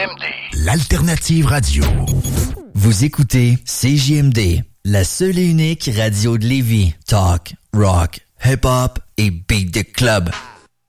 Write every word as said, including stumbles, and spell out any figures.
M D, l'alternative radio. Vous écoutez C J M D, la seule et unique radio de Lévis. Talk, rock, hip-hop et beat de club.